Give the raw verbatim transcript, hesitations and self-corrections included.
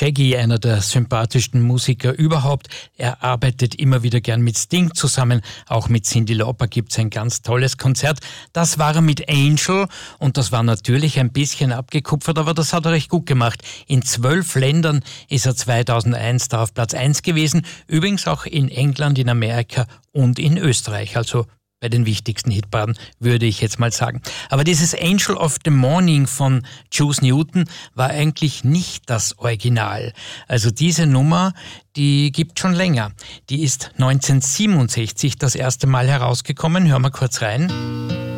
Shaggy, einer der sympathischsten Musiker überhaupt. Er arbeitet immer wieder gern mit Sting zusammen. Auch mit Cyndi Lauper gibt es ein ganz tolles Konzert. Das war er mit Angel und das war natürlich ein bisschen abgekupfert, aber das hat er recht gut gemacht. In zwölf Ländern ist er zweitausendeins da auf Platz eins gewesen. Übrigens auch in England, in Amerika und in Österreich. Also bei den wichtigsten Hitparaden, würde ich jetzt mal sagen. Aber dieses Angel of the Morning von Juice Newton war eigentlich nicht das Original. Also diese Nummer, die gibt schon länger. Die ist neunzehnhundertsiebenundsechzig das erste Mal herausgekommen. Hören wir kurz rein.